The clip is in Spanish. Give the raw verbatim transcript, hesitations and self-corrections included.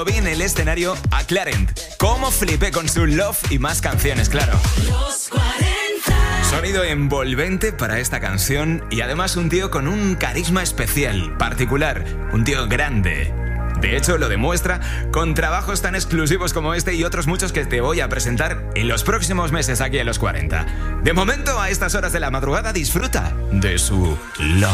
Vi en el escenario a Clarent. Cómo flipé con su Love y más canciones, claro. Los cuarenta. Sonido envolvente para esta canción y además un tío con un carisma especial, particular, un tío grande. De hecho, lo demuestra con trabajos tan exclusivos como este y otros muchos que te voy a presentar en los próximos meses aquí en Los cuarenta. De momento, a estas horas de la madrugada, disfruta de su Love.